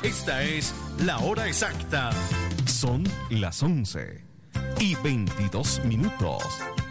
Esta es la hora exacta. Son las 11:22.